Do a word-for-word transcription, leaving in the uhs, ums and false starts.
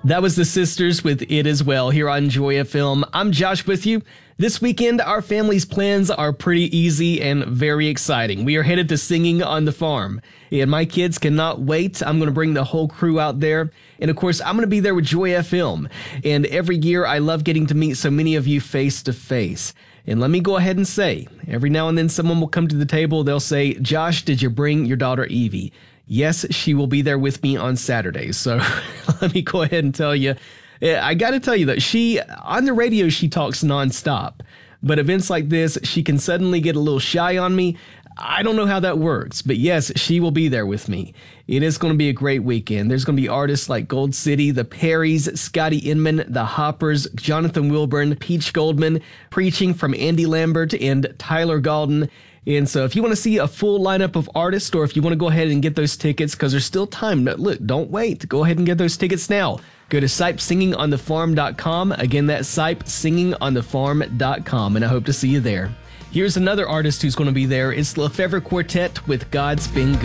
That was the Sisters with It As Well here on Joy F M. I'm Josh with you. This weekend, our family's plans are pretty easy and very exciting. We are headed to Singing on the Farm, and my kids cannot wait. I'm going to bring the whole crew out there, and of course, I'm going to be there with Joy F M. And every year, I love getting to meet so many of you face to face. And let me go ahead and say, every now and then someone will come to the table, they'll say, Josh, did you bring your daughter Evie? Yes, she will be there with me on Saturday. So let me go ahead and tell you, I got to tell you that she, on the radio, she talks nonstop. But events like this, she can suddenly get a little shy on me. I don't know how that works, but yes, she will be there with me. It is going to be a great weekend. There's going to be artists like Gold City, the Perrys, Scotty Inman, the Hoppers, Jonathan Wilburn, Peach Goldman, preaching from Andy Lambert and Tyler Galden. And so if you want to see a full lineup of artists, or if you want to go ahead and get those tickets, because there's still time, look, don't wait. Go ahead and get those tickets now. Go to sipe singing on the farm dot com. Again, that's sipe singing on the farm dot com, and I hope to see you there. Here's another artist who's going to be there. It's LeFevre Quartet with God's Been Good.